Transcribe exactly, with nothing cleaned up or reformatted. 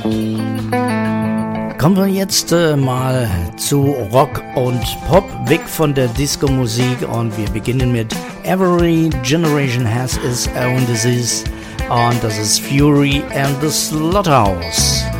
Kommen wir jetzt äh, mal zu Rock und Pop, weg von der Disco-Musik, und wir beginnen mit Every Generation Has Its Own Disease, und das ist Fury and the Slaughterhouse.